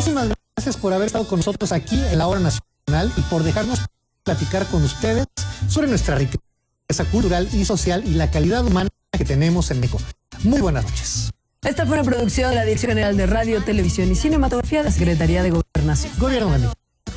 muchísimas gracias por haber estado con nosotros aquí en la Hora Nacional y por dejarnos platicar con ustedes sobre nuestra riqueza cultural y social y la calidad humana que tenemos en México. Muy buenas noches. Esta fue una producción de la Dirección General de Radio, Televisión y Cinematografía de la Secretaría de Gobernación. Gobierno de México.